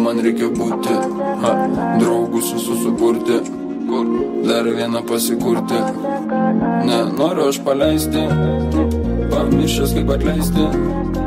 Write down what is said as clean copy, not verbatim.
man reikia būti, draugus visus sukurti, dar vieną pasikurti. Nenoriu aš paleisti, pamiršęs kaip atleisti.